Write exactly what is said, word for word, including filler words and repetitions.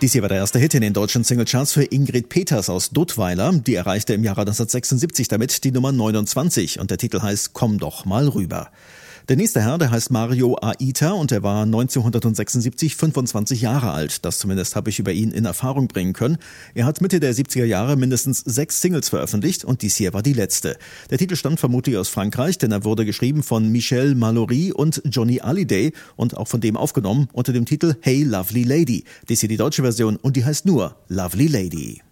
Dies hier war der erste Hit in den deutschen Singlecharts für Ingrid Peters aus Duttweiler. Die erreichte im Jahre neunzehnhundertsechsundsiebzig damit die Nummer neunundzwanzig und der Titel heißt Komm doch mal rüber. Der nächste Herr, der heißt Mario Aita und er war neunzehnhundertsechsundsiebzig fünfundzwanzig Jahre alt. Das zumindest habe ich über ihn in Erfahrung bringen können. Er hat Mitte der siebziger Jahre mindestens sechs Singles veröffentlicht und dies hier war die letzte. Der Titel stammt vermutlich aus Frankreich, denn er wurde geschrieben von Michel Mallory und Johnny Hallyday und auch von dem aufgenommen unter dem Titel Hey Lovely Lady. Dies hier die deutsche Version und die heißt nur Lovely Lady.